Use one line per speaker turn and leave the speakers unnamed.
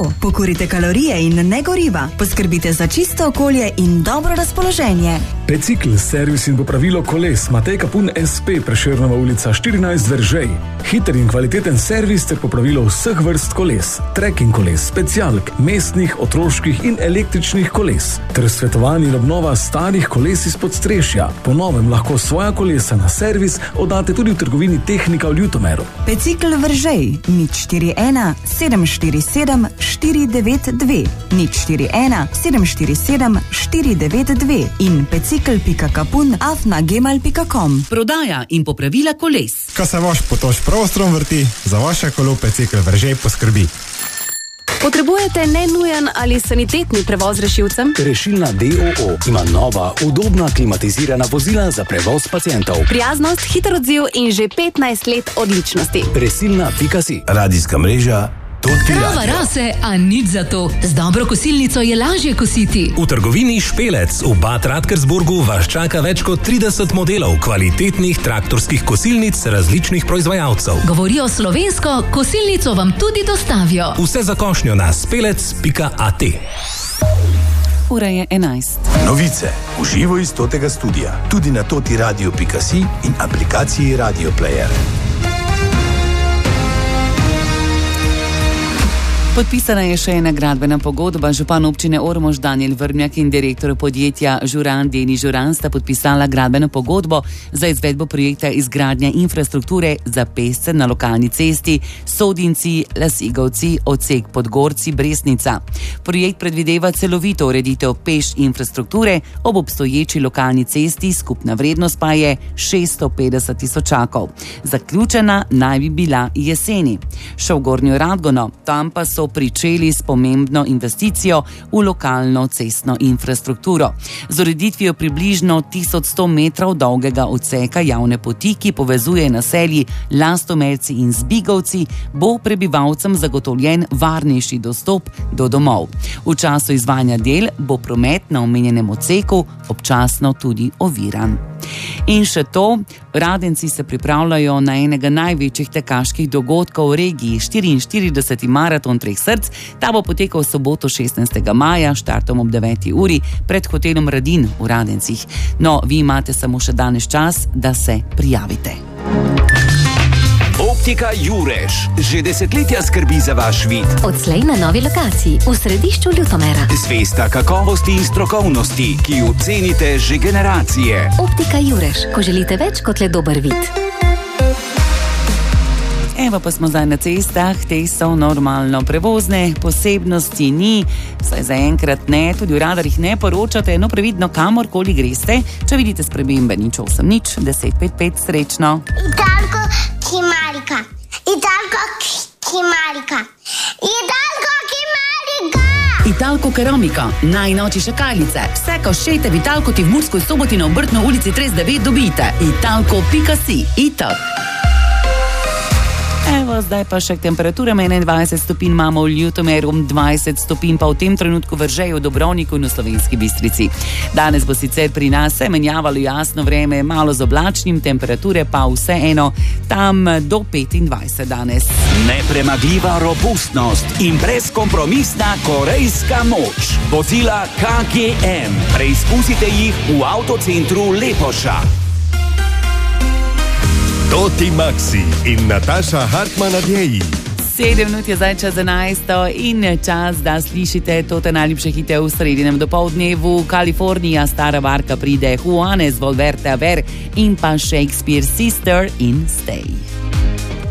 to. Pokurite kalorije in ne goriva. Poskrbite za čisto okolje in dobro razpoloženje.
Bicikl, servis in popravilo koles Matej Kapun SP, Prešernova ulica 14 Veržej. Hiter in kvaliteten servis ter popravilo vseh vrst koles, trekking koles, specialk, mestnih, otroških in električnih koles ter svetovanje in obnova starih koles iz podstrešja. Po novem lahko svoja kolesa na servis oddate tudi v trgovini Tehnika v Ljutomeru.
Bicikl Veržej 041 747 492 041 747 492 in bicikl.kapun@gmail.com.
Prodaja in popravila koles.
Ko se vaš potoš prostrom vrti, za vaše kolo Bicikl Veržej poskrbi.
Potrebujete nenujen ali sanitetni prevoz rešilcem?
Rešilna DOO ima nova, udobna, klimatizirana vozila za prevoz pacientov.
Prijaznost, hiter odziv in že 15 let odličnosti.
Resilna.si.
Radijska mreža
Trava rase, a nič za to. Z dobro kosilnico je lažje kositi.
V trgovini Špelec v Bad Radkersburgu vas čaka več kot 30 modelov kvalitetnih traktorskih kosilnic različnih proizvajalcev.
Govorijo slovensko, kosilnico vam tudi dostavijo.
Vse za košnjo na spelec.at.
Ura je 11.
Novice v živo iz Totega studia, tudi na totiradio.si in aplikaciji Radio Player.
Podpisana je še ena gradbena pogodba. Župan občine Ormož Danijel Vrmjak in direktor podjetja Žuran Deni Žuran sta podpisala gradbeno pogodbo za izvedbo projekta izgradnje infrastrukture za pešce na lokalni cesti Sodinci, Lasigovci, odsek Podgorci, Bresnica. Projekt predvideva celovito ureditev peš infrastrukture ob obstoječi lokalni cesti, skupna vrednost pa je 650 tisočakov. Zaključena naj bi bila jeseni. Še v Gornjo Radgono, tam pa so pričeli s pomembno investicijo v lokalno cestno infrastrukturo. Z ureditvijo približno 1100 metrov dolgega odseka javne poti, ki povezuje naselji Lastomerci in Zbigovci, bo prebivalcem zagotovljen varnejši dostop do domov. V času izvajanja del bo promet na omenjenem odseku občasno tudi oviran. In še to, Radenci se pripravljajo na enega največjih tekaških dogodkov v regiji, 44. maraton Treh src. Ta bo potekal v soboto 16. maja, štartom ob 9. uri pred hotelom Radin v Radencih. No, vi imate samo še danes čas, da se prijavite.
Optika Jurež že desetletja skrbi za vaš vid.
Odslej na novi lokaciji v središču Ljutomera.
Zvesta kakovosti in strokovnosti, ki jo cenite že generacije.
Optika Jurež, ko želite več kot le dober vid.
Evo pa smo zdaj na cestah, te so normalno prevozne, posebnosti ni, saj zaenkrat ne, tudi v radarjih ne poročate, no previdno kamorkoli greste, če vidite spremembe, nič 8, 1055, srečno.
Italko Kimarika, Italko Kimarika, Italko Kimarika.
Italko Keramika, najnoči šakalice, vse koščete v Italko ti v Murskoj Soboti na Obrtno ulici 39 dobite. Italko.si, Itak. Evo, zdaj pa še k temperaturama. 21 stopinj imamo v Ljutomeru, 20 stopinj pa v tem trenutku v Veržeju, Dobrovniku in v Slovenski Bistrici. Danes bo sicer pri nas se menjavalo jasno vreme, malo z oblačnim, temperature pa vseeno tam do 25 danes.
Nepremagljiva robustnost in brezkompromisna korejska moč. Vozila KGM. Preizkusite jih v avtocentru Lepoša.
Toti Maxi in Nataša Hartman Adjeji.
7 minut je zdaj čas 11 in čas, da slišite tote najljubše hite v sredinem dopoldnevu. Kalifornija, Stara barka pride, Juanes, Volverte Aver in pa Shakespeare, Sister in Stay.